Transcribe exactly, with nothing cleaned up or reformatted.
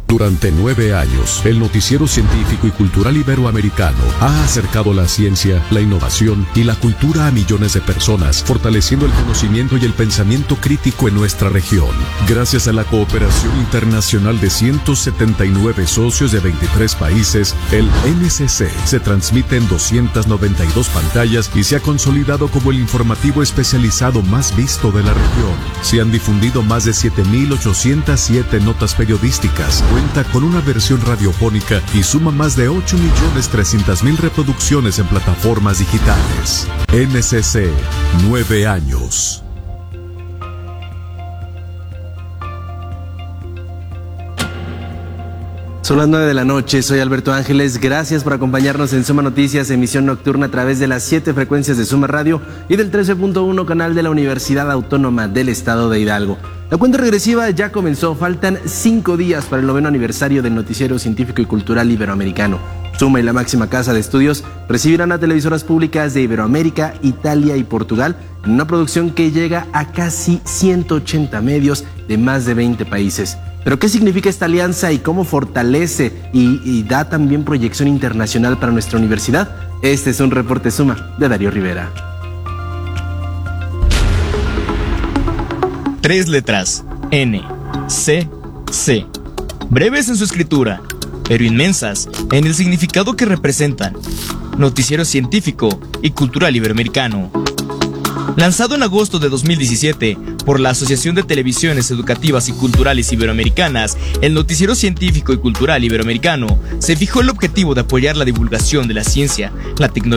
Durante nueve años, el Noticiero Científico y Cultural Iberoamericano ha acercado la ciencia, la innovación y la cultura a millones de personas, fortaleciendo el conocimiento y el pensamiento crítico en nuestra región. Gracias a la cooperación internacional de ciento setenta y nueve socios de veintitrés países, el N C C se transmite en doscientas noventa y dos pantallas y se ha consolidado como el informativo especializado más visto de la región. Se han difundido más de siete mil ochocientas siete notas periodísticas. Cuenta con una versión radiofónica y suma más de ocho millones trescientas mil reproducciones en plataformas digitales. N C C, nueve años. Son las nueve de la noche, soy Alberto Ángeles, gracias por acompañarnos en Suma Noticias, emisión nocturna a través de las siete frecuencias de Suma Radio y del trece punto uno canal de la Universidad Autónoma del Estado de Hidalgo. La cuenta regresiva ya comenzó, faltan cinco días para el noveno aniversario del Noticiero Científico y Cultural Iberoamericano. Suma y la máxima casa de estudios recibirán a televisoras públicas de Iberoamérica, Italia y Portugal en una producción que llega a casi ciento ochenta medios de más de veinte países. ¿Pero qué significa esta alianza y cómo fortalece y, y da también proyección internacional para nuestra universidad? Este es un reporte Suma de Darío Rivera. Tres letras, N, C, C. Breves en su escritura, pero inmensas en el significado que representan. Noticiero Científico y Cultural Iberoamericano. Lanzado en agosto de dos mil diecisiete por la Asociación de Televisiones Educativas y Culturales Iberoamericanas, el Noticiero Científico y Cultural Iberoamericano se fijó el objetivo de apoyar la divulgación de la ciencia, la tecnología